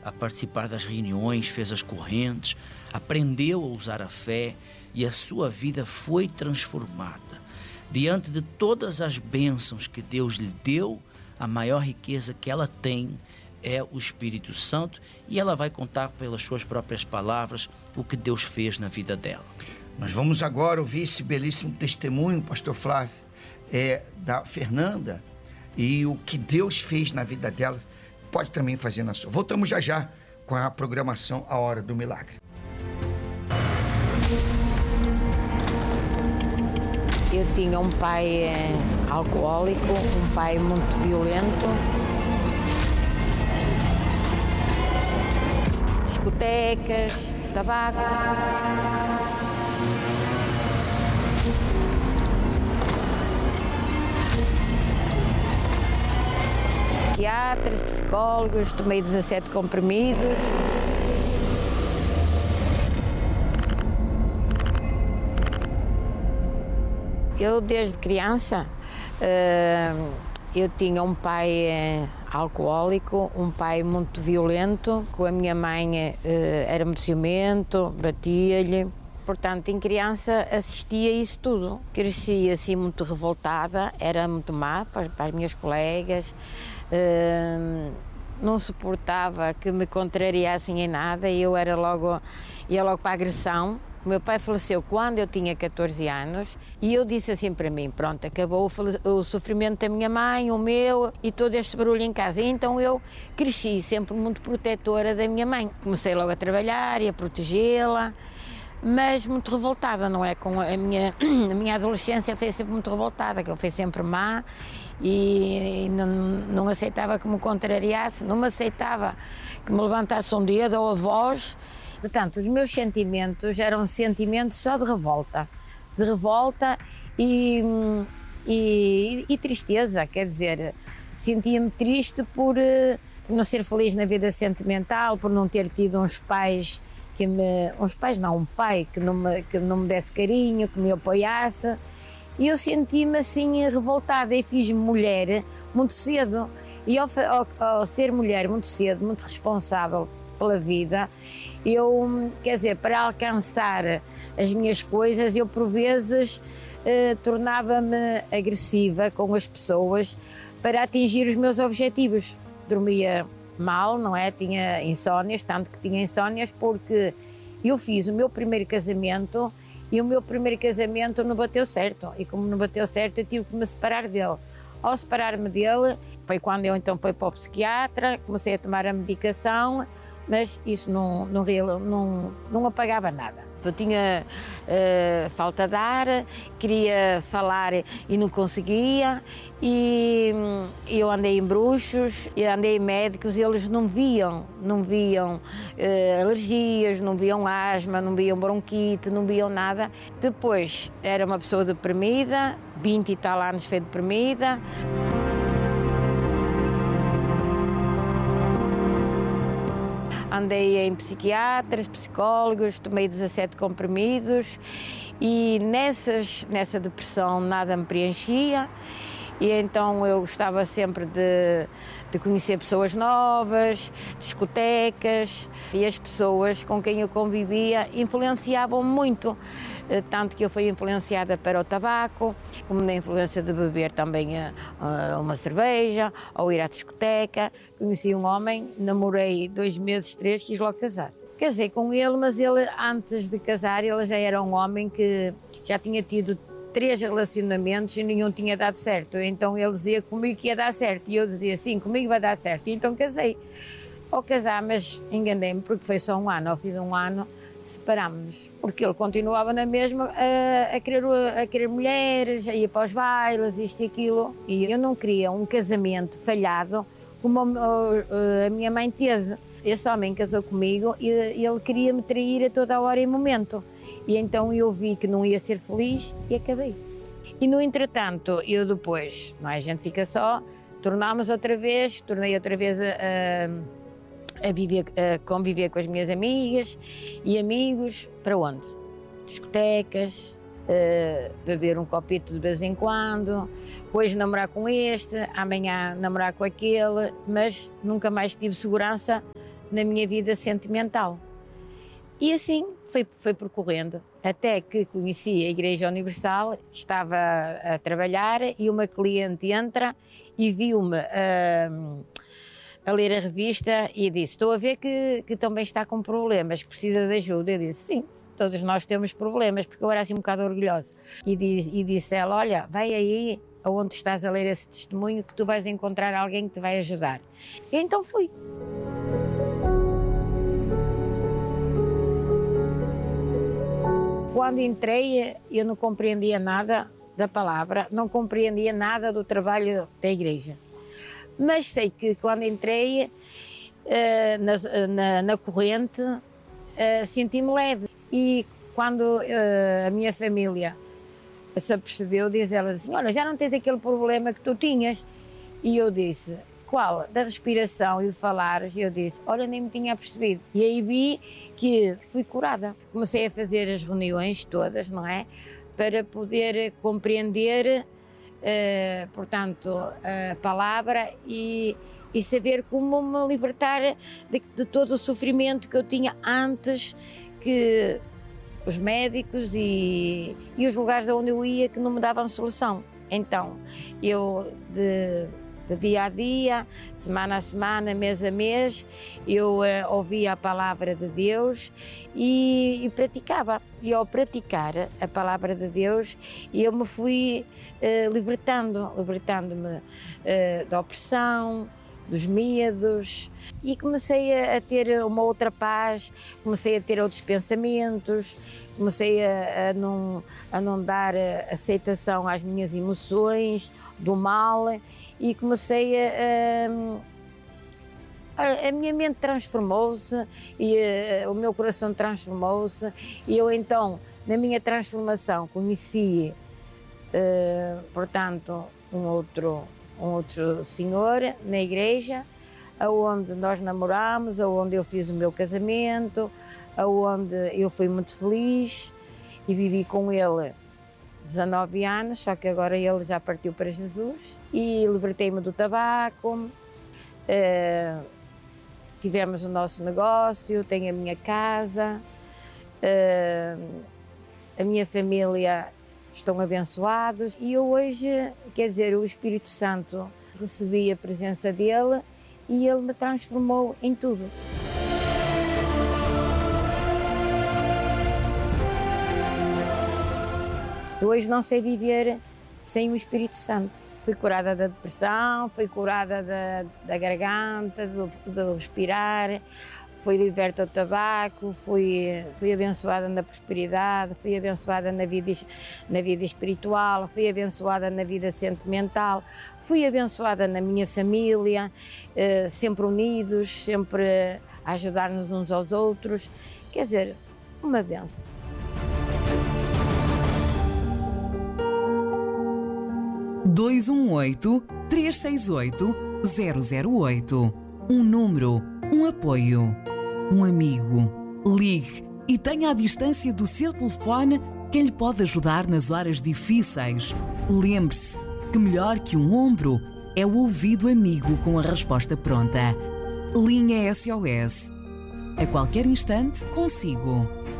a participar das reuniões, fez as correntes, aprendeu a usar a fé e a sua vida foi transformada. Diante de todas as bênçãos que Deus lhe deu, a maior riqueza que ela tem é o Espírito Santo, e ela vai contar pelas suas próprias palavras o que Deus fez na vida dela. Nós vamos agora ouvir esse belíssimo testemunho, pastor Flávio, da Fernanda, e o que Deus fez na vida dela, pode também fazer na sua. Voltamos já já com a programação A Hora do Milagre. Eu tinha um pai alcoólico, um pai muito violento. Discotecas, tabaco. Psiquiatras, psicólogos, tomei 17 comprimidos. Eu, desde criança, eu tinha um pai alcoólico, um pai muito violento, com a minha mãe era muito ciumento, batia-lhe. Portanto, em criança assistia a isso tudo. Cresci assim muito revoltada, era muito má para as minhas colegas, não suportava que me contrariassem em nada e ia logo para a agressão. O meu pai faleceu quando eu tinha 14 anos e eu disse assim para mim, pronto, acabou o sofrimento da minha mãe, o meu e todo este barulho em casa. E então eu cresci sempre muito protetora da minha mãe. Comecei logo a trabalhar e a protegê-la, mas muito revoltada, não é? Com a minha adolescência foi sempre muito revoltada, que eu fui sempre má e não aceitava que me contrariasse, não me aceitava que me levantasse um dedo ou a voz. Portanto, os meus sentimentos eram sentimentos só de revolta e tristeza, quer dizer, sentia-me triste por não ser feliz na vida sentimental, por não ter tido uns pais um pai que não me desse carinho, que me apoiasse, e eu senti-me assim revoltada e fiz-me mulher muito cedo, e ao ser mulher muito cedo, muito responsável pela vida, eu, quer dizer, para alcançar as minhas coisas, eu por vezes tornava-me agressiva com as pessoas para atingir os meus objetivos. Dormia mal, não é? Tinha insónias, tanto que tinha insónias porque eu fiz o meu primeiro casamento e o meu primeiro casamento não bateu certo. E como não bateu certo, eu tive que me separar dele. Ao separar-me dele, foi quando eu então fui para o psiquiatra, comecei a tomar a medicação, mas isso não apagava nada. Eu tinha falta de ar, queria falar e não conseguia, e eu andei em bruxos, andei em médicos e eles não viam alergias, não viam asma, não viam bronquite, não viam nada. Depois era uma pessoa deprimida, 20 e tal anos foi deprimida. Andei em psiquiatras, psicólogos, tomei 17 comprimidos e nessa depressão nada me preenchia, e então eu gostava sempre de conhecer pessoas novas, discotecas, e as pessoas com quem eu convivia influenciavam muito, tanto que eu fui influenciada para o tabaco, como na influência de beber também uma cerveja ou ir à discoteca. Conheci um homem, namorei 2 meses, 3, quis logo casar. Casei com ele, mas ele, antes de casar, ele já era um homem que já tinha tido 3 relacionamentos e nenhum tinha dado certo. Então ele dizia comigo que ia dar certo e eu dizia sim, comigo vai dar certo. E então casei. Ao casar, mas enganei-me porque foi só um ano. Ao fim de um ano separámos-nos, porque ele continuava na mesma a querer mulheres, a ir para os bailes, isto e aquilo. E eu não queria um casamento falhado como a minha mãe teve. Esse homem casou comigo e ele queria me trair a toda a hora e momento. E então eu vi que não ia ser feliz e acabei. E no entretanto, eu depois, não é, a gente fica só, tornei outra vez a conviver com as minhas amigas e amigos. Para onde? Discotecas, beber um copito de vez em quando, hoje namorar com este, amanhã namorar com aquele, mas nunca mais tive segurança na minha vida sentimental. E assim foi percorrendo, até que conheci a Igreja Universal, estava a trabalhar e uma cliente entra e viu-me a ler a revista e disse: estou a ver que também está com problemas, precisa de ajuda. Eu disse: sim, todos nós temos problemas, porque eu era assim um bocado orgulhosa. E disse ela: olha, vai aí aonde estás a ler esse testemunho que tu vais encontrar alguém que te vai ajudar. E então fui. Quando entrei, eu não compreendia nada da palavra, não compreendia nada do trabalho da igreja. Mas sei que quando entrei na corrente, senti-me leve. E quando a minha família se apercebeu, diz ela assim: olha, já não tens aquele problema que tu tinhas. E eu disse: qual? Da respiração e de falares. E eu disse: olha, nem me tinha percebido. E aí vi que fui curada. Comecei a fazer as reuniões todas, não é? Para poder compreender, portanto, a palavra e saber como me libertar de todo o sofrimento que eu tinha antes, que os médicos e os lugares onde eu ia que não me davam solução. Então, eu de dia a dia, semana a semana, mês a mês, eu ouvia a palavra de Deus e praticava. E ao praticar a palavra de Deus, eu me fui libertando-me da opressão, dos medos, e comecei a ter uma outra paz, comecei a ter outros pensamentos, comecei a não dar aceitação às minhas emoções, do mal, e comecei a minha mente transformou-se e o meu coração transformou-se, e eu então, na minha transformação, conheci, portanto, um outro senhor na igreja, aonde nós namorámos, aonde eu fiz o meu casamento, aonde eu fui muito feliz e vivi com ele 19 anos, só que agora ele já partiu para Jesus, e libertei-me do tabaco, tivemos o nosso negócio, tenho a minha casa, a minha família estão abençoados, e eu hoje, quer dizer, o Espírito Santo, recebi a presença dele e ele me transformou em tudo. Eu hoje não sei viver sem o Espírito Santo. Fui curada da depressão, fui curada da garganta, do respirar, fui liberta do tabaco, fui abençoada na prosperidade, fui abençoada na vida espiritual, fui abençoada na vida sentimental, fui abençoada na minha família, sempre unidos, sempre a ajudar-nos uns aos outros. Quer dizer, uma bênção. (218-368-008) Um número, um apoio, um amigo. Ligue e tenha à distância do seu telefone quem lhe pode ajudar nas horas difíceis. Lembre-se que melhor que um ombro é o ouvido amigo com a resposta pronta. Linha SOS. A qualquer instante, consigo.